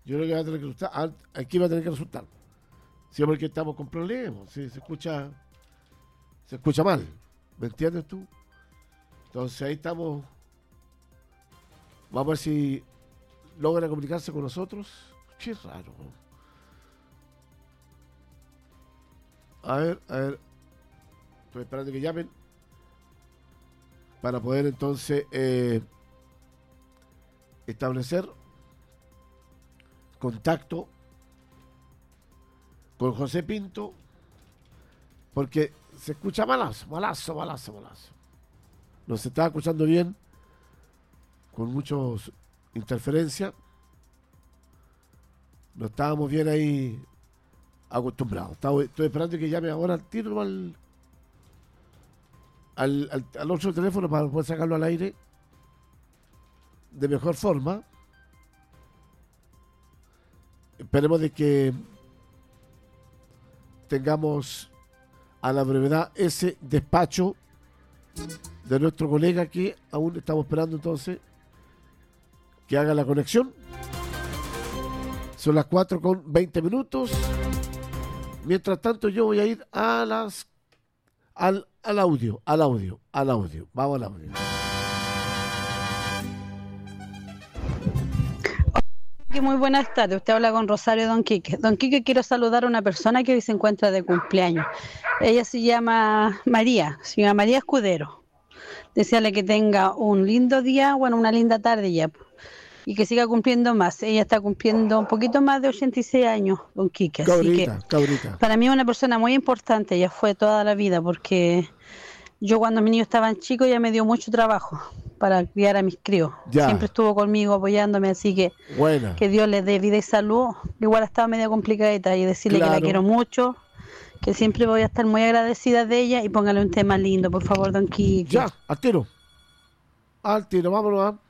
Yo creo que va a tener que resultar. Aquí va a tener que resultar. Sí, porque estamos con problemas. Sí, se escucha mal. ¿Me entiendes tú? Entonces ahí estamos. Vamos a ver si logra comunicarse con nosotros. Qué raro. A ver. Estoy esperando que llamen para poder entonces establecer contacto con José Pinto, porque se escucha malazo. No se está escuchando bien, con muchas interferencias. No estábamos bien ahí acostumbrados. Estoy esperando que llame ahora al tiro al otro teléfono para poder sacarlo al aire de mejor forma. Esperemos de que tengamos a la brevedad ese despacho de nuestro colega, que aún estamos esperando entonces que haga la conexión. Son las 4:20. Mientras tanto yo voy a ir al audio. Vamos al audio. Muy buenas tardes, usted habla con Rosario Don Quique. Don Quique, quiero saludar a una persona que hoy se encuentra de cumpleaños. Ella se llama María, señora María Escudero. Desearle que tenga un lindo día, una linda tarde ya, y que siga cumpliendo más. Ella está cumpliendo un poquito más de 86 años, Don Quique. Cabrita. Para mí es una persona muy importante, ella fue toda la vida, porque yo cuando mis niños estaban chicos ella me dio mucho trabajo para criar a mis críos. Ya. Siempre estuvo conmigo apoyándome, así que Buena. que Dios les dé vida y salud. Igual estaba media complicadita, y decirle que la quiero mucho, que siempre voy a estar muy agradecida de ella, y póngale un tema lindo, por favor, Don Quique. Ya, al tiro, vámonos.